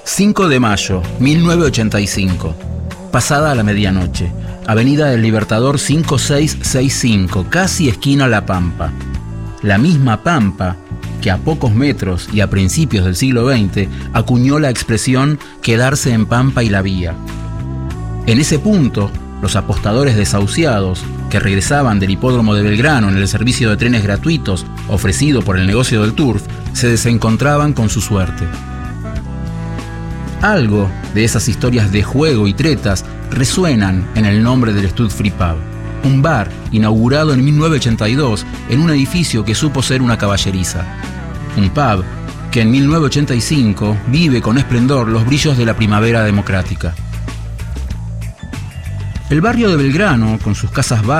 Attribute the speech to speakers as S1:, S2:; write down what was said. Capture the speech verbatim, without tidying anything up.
S1: cinco de mayo, mil novecientos ochenta y cinco. Pasada la medianoche. Avenida del Libertador cinco seis seis cinco, casi esquina La Pampa. La misma Pampa que a pocos metros y a principios del siglo veinte acuñó la expresión quedarse en Pampa y la vía. En ese punto, los apostadores desahuciados que regresaban del hipódromo de Belgrano en el servicio de trenes gratuitos ofrecido por el negocio del turf se desencontraban con su suerte. Algo de esas historias de juego y tretas resuenan en el nombre del Stud Free Pub, un bar inaugurado en mil novecientos ochenta y dos en un edificio que supo ser una caballeriza. Un pub que en mil novecientos ochenta y cinco vive con esplendor los brillos de la primavera democrática. El barrio de Belgrano, con sus casas bajas,